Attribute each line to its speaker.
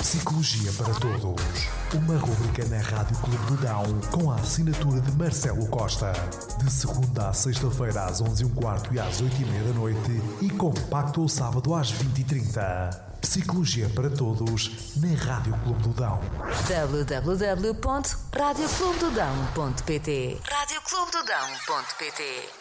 Speaker 1: Psicologia para Todos. Uma rubrica na Rádio Clube do Dão com a assinatura de Marcelo Costa. De segunda à sexta-feira às 11h15 e às 8h30 da noite e compacto ao sábado às 20h30. Psicologia para Todos na Rádio Clube do Dão.
Speaker 2: www.radioclubedodão.pt radioclubedodão.pt